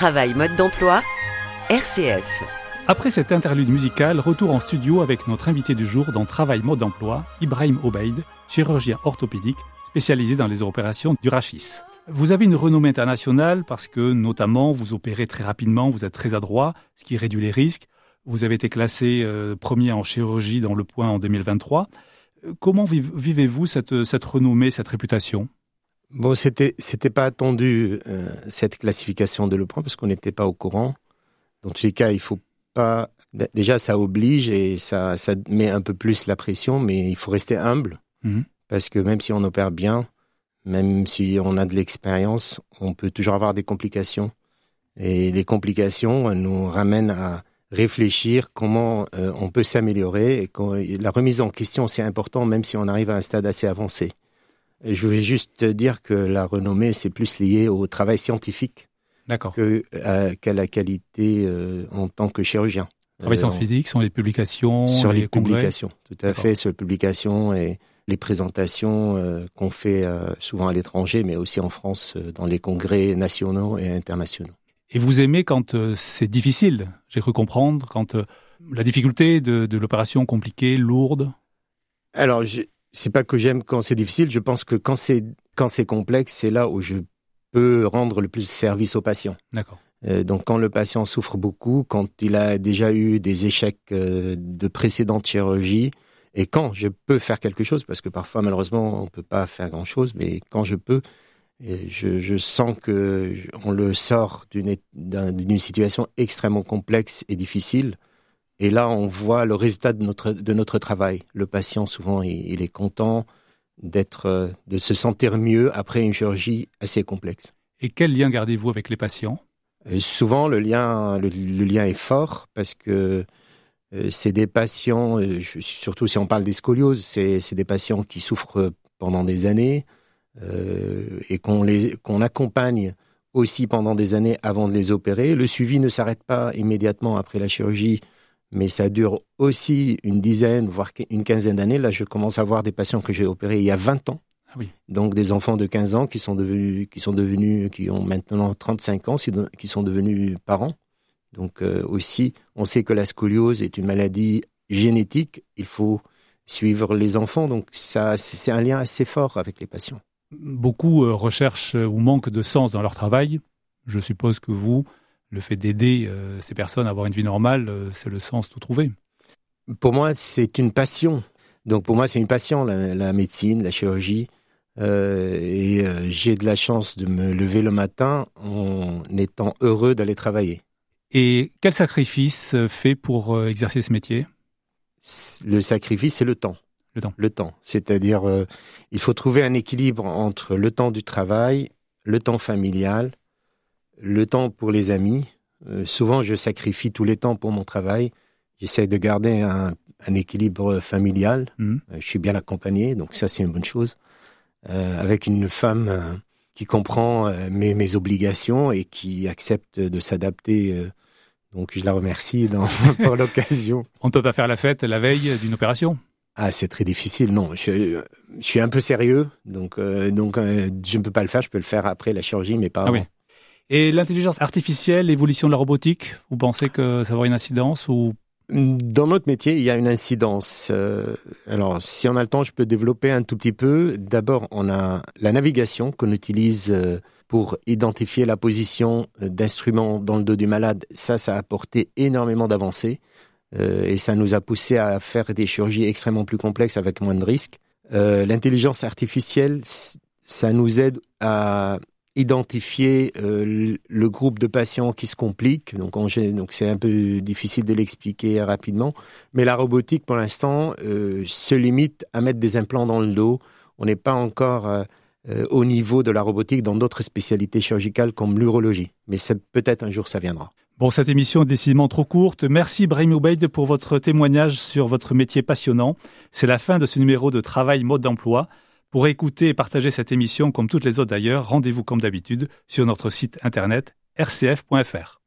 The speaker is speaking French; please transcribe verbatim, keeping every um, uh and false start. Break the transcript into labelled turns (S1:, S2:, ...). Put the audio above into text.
S1: Travail mode d'emploi, R C F.
S2: Après cette interlude musicale, retour en studio avec notre invité du jour dans Travail mode d'emploi, Ibrahim Obeid, chirurgien orthopédique spécialisé dans les opérations du rachis. Vous avez une renommée internationale parce que, notamment, vous opérez très rapidement, vous êtes très adroit, ce qui réduit les risques. Vous avez été classé euh, premier en chirurgie dans Le Point en deux mille vingt-trois. Comment vivez-vous cette, cette renommée, cette réputation ?
S3: Bon, c'était c'était pas attendu euh, cette classification de Le Point parce qu'on n'était pas au courant. Dans tous les cas, il faut pas. Déjà, ça oblige et ça ça met un peu plus la pression, mais il faut rester humble mmh. parce que même si on opère bien, même si on a de l'expérience, on peut toujours avoir des complications. Et les complications nous ramènent à réfléchir comment euh, on peut s'améliorer. Et quand, la remise en question, c'est important, même si on arrive à un stade assez avancé. Et je voulais juste dire que la renommée, c'est plus lié au travail scientifique
S2: D'accord.
S3: Que, à, qu'à la qualité euh, en tant que chirurgien.
S2: Travail
S3: euh,
S2: scientifique, sur les publications,
S3: sur les,
S2: les
S3: publications,
S2: congrès.
S3: Tout à D'accord. fait, sur les publications et les présentations euh, qu'on fait euh, souvent à l'étranger, mais aussi en France, euh, dans les congrès nationaux et internationaux.
S2: Et vous aimez quand euh, c'est difficile, j'ai cru comprendre, quand euh, la difficulté de, de l'opération compliquée, lourde.
S3: Alors, je, c'est pas que j'aime quand c'est difficile, je pense que quand c'est, quand c'est complexe, c'est là où je peux rendre le plus service au patient.
S2: D'accord.
S3: Euh, donc, quand le patient souffre beaucoup, quand il a déjà eu des échecs euh, de précédentes chirurgies, et quand je peux faire quelque chose, parce que parfois, malheureusement, on peut pas faire grand-chose, mais quand je peux, et je, je sens qu'on le sort d'une, d'une situation extrêmement complexe et difficile. Et là, on voit le résultat de notre, de notre travail. Le patient, souvent, il, il est content d'être, de se sentir mieux après une chirurgie assez complexe.
S2: Et quel lien gardez-vous avec les patients ?
S3: Et souvent, le lien, le, le lien est fort parce que euh, c'est des patients, euh, surtout si on parle des scolioses, c'est, c'est des patients qui souffrent pendant des années. Euh, et qu'on, les, qu'on accompagne aussi pendant des années avant de les opérer. Le suivi ne s'arrête pas immédiatement après la chirurgie, mais ça dure aussi une dizaine, voire une quinzaine d'années. Là, je commence à voir des patients que j'ai opérés il y a vingt ans.
S2: Ah oui.
S3: Donc, des enfants de quinze ans qui sont devenus, qui sont devenus, qui ont maintenant trente-cinq ans, qui sont devenus parents. Donc, euh, aussi, on sait que la scoliose est une maladie génétique. Il faut suivre les enfants. Donc, ça, c'est un lien assez fort avec les patients.
S2: Beaucoup euh, recherchent euh, ou manquent de sens dans leur travail. Je suppose que vous, le fait d'aider euh, ces personnes à avoir une vie normale, euh, c'est le sens tout trouvé.
S3: Pour moi, c'est une passion. Donc pour moi, c'est une passion, la, la médecine, la chirurgie. Euh, et euh, j'ai de la chance de me lever le matin en étant heureux d'aller travailler.
S2: Et quel sacrifice fait pour euh, exercer ce métier ?
S3: Le sacrifice, c'est le temps.
S2: Le temps.
S3: Le temps. C'est-à-dire, euh, il faut trouver un équilibre entre le temps du travail, le temps familial, le temps pour les amis. Euh, souvent, je sacrifie tous les temps pour mon travail. J'essaie de garder un, un équilibre familial. Mmh. Euh, je suis bien accompagné, donc ça, c'est une bonne chose. Euh, avec une femme euh, qui comprend euh, mes, mes obligations et qui accepte de s'adapter. Euh, donc, je la remercie dans, pour l'occasion.
S2: On ne peut pas faire la fête la veille d'une opération ?
S3: Ah, c'est très difficile, non. Je, je suis un peu sérieux, donc, euh, donc euh, je ne peux pas le faire. Je peux le faire après la chirurgie, mais pas avant.
S2: Ah oui. Et l'intelligence artificielle, l'évolution de la robotique, vous pensez que ça va avoir une incidence ou...
S3: Dans notre métier, il y a une incidence. Euh, alors, si on a le temps, je peux développer un tout petit peu. D'abord, on a la navigation qu'on utilise euh, pour identifier la position d'instruments dans le dos du malade. Ça, ça a apporté énormément d'avancées. Euh, et ça nous a poussé à faire des chirurgies extrêmement plus complexes avec moins de risques. Euh, l'intelligence artificielle, ça nous aide à identifier euh, le groupe de patients qui se complique. Donc, on, donc, c'est un peu difficile de l'expliquer rapidement. Mais la robotique, pour l'instant, euh, se limite à mettre des implants dans le dos. On n'est pas encore euh, euh, au niveau de la robotique dans d'autres spécialités chirurgicales comme l'urologie. Mais c'est, peut-être un jour, ça viendra.
S2: Bon, cette émission est décidément trop courte. Merci Ibrahim Obeid pour votre témoignage sur votre métier passionnant. C'est la fin de ce numéro de Travail mode d'emploi. Pour écouter et partager cette émission comme toutes les autres d'ailleurs, rendez-vous comme d'habitude sur notre site internet r c f point f r.